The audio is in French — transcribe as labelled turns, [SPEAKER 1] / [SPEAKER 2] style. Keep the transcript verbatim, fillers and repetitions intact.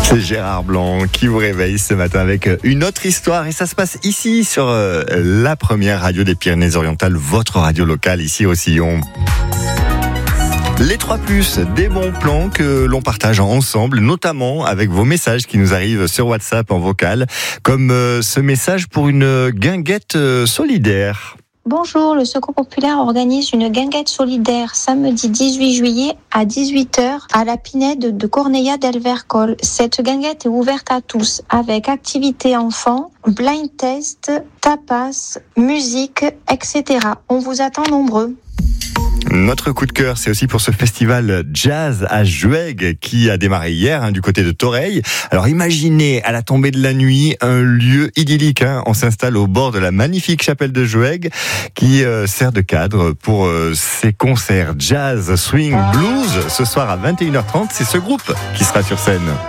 [SPEAKER 1] C'est Gérard Blanc qui vous réveille ce matin avec une autre histoire et ça se passe ici sur la première radio des Pyrénées-Orientales, votre radio locale ici au Sillon. Les trois plus, des bons plans que l'on partage ensemble, notamment avec vos messages qui nous arrivent sur WhatsApp en vocal, comme ce message pour une guinguette solidaire.
[SPEAKER 2] Bonjour, le Secours Populaire organise une guinguette solidaire samedi dix-huit juillet à dix-huit heures à la Pinède de Corneilla del Vercol. Cette guinguette est ouverte à tous avec activités enfants, blind test, tapas, musique, et cetera. On vous attend nombreux.
[SPEAKER 1] Notre coup de cœur, c'est aussi pour ce festival jazz à Juègue qui a démarré hier hein, du côté de Toreil. Alors imaginez à la tombée de la nuit un lieu idyllique. Hein. On s'installe au bord de la magnifique chapelle de Juègue qui euh, sert de cadre pour euh, ces concerts jazz, swing, blues. Ce soir à vingt et une heures trente, c'est ce groupe qui sera sur scène.